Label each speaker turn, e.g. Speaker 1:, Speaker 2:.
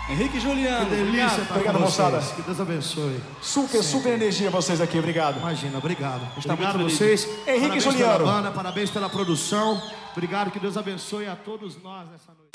Speaker 1: Henrique e Juliano.
Speaker 2: Que delícia estar com vocês.
Speaker 3: Moçada.
Speaker 2: Que Deus abençoe.
Speaker 3: Super energia vocês aqui, obrigado.
Speaker 2: Imagina, obrigado.
Speaker 1: Está
Speaker 2: Obrigado a
Speaker 1: muito
Speaker 2: vocês.
Speaker 3: Henrique e
Speaker 2: Parabéns
Speaker 3: Juliano.
Speaker 2: pela banda, parabéns pela produção. Obrigado, que Deus abençoe a todos nós nessa noite.